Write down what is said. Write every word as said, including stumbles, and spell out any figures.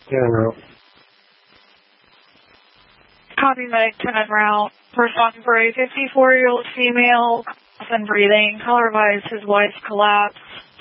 Yeah, no. Copy medic ten en route. Responding for a fifty-four-year-old female, and breathing. Color advised his wife collapsed.